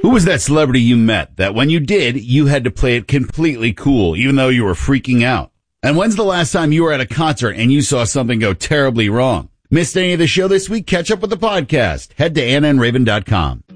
Who was that celebrity you met that when you did, you had to play it completely cool, even though you were freaking out? And when's the last time you were at a concert and you saw something go terribly wrong? Missed any of the show this week? Catch up with the podcast. Head to AnnandRaven.com.